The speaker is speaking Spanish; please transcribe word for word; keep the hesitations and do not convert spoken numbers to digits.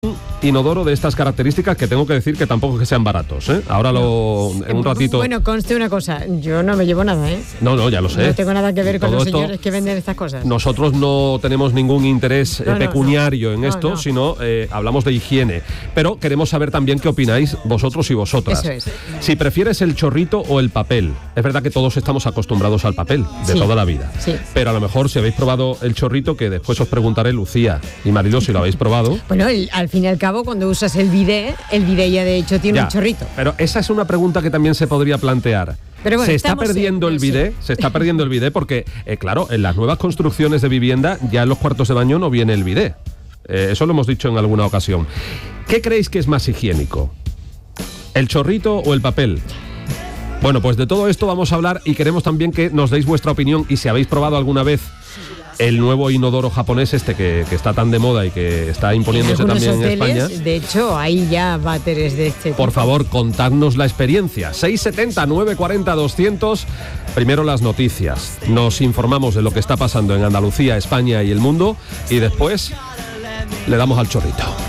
Inodoro de estas características, que tengo que decir que tampoco es que sean baratos, ¿eh? Ahora lo en un ratito. Bueno, conste una cosa, yo no me llevo nada, ¿eh? No, no, ya lo sé. No tengo nada que ver con Todo los esto, señores que venden estas cosas. Nosotros no tenemos ningún interés no, eh, pecuniario no, en no, esto, no. sino eh, hablamos de higiene. Pero queremos saber también qué opináis vosotros y vosotras. Eso es. Si prefieres el chorrito o el papel. Es verdad que todos estamos acostumbrados al papel de Sí, toda la vida. sí. Pero a lo mejor si habéis probado el chorrito, que después os preguntaré, Lucía y marido, si lo habéis probado. Bueno, el, al fin y al cabo, cuando usas el bidet, el bidet ya de hecho tiene Ya, un chorrito. Pero esa es una pregunta que también se podría plantear. Pero bueno, se está estamos perdiendo en- el bidet, se está perdiendo el bidet porque, eh, claro, en las nuevas construcciones de vivienda ya en los cuartos de baño no viene el bidet. Eh, eso lo hemos dicho en alguna ocasión. ¿Qué creéis que es más higiénico? ¿El chorrito o el papel? Bueno, pues de todo esto vamos a hablar y queremos también que nos deis vuestra opinión y si habéis probado alguna vez el nuevo inodoro japonés este que, que está tan de moda y que está imponiéndose en algunos también en hoteles, España. de hecho, hay ya váteres de este Por tipo. favor, contadnos la experiencia. seis setenta, nueve cuarenta, doscientos. Primero las noticias. Nos informamos de lo que está pasando en Andalucía, España y el mundo. Y después le damos al chorrito.